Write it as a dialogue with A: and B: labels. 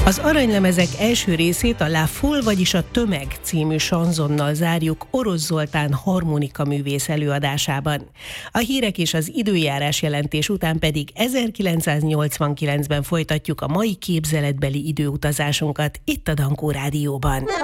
A: Az Aranylemezek első részét a La Foule, vagyis a Tömeg című sanzonnal zárjuk Orosz Zoltán harmonika művész előadásában. A hírek és az időjárás jelentés után pedig 1989-ben folytatjuk a mai képzeletbeli időutazásunkat itt a Dankó Rádióban.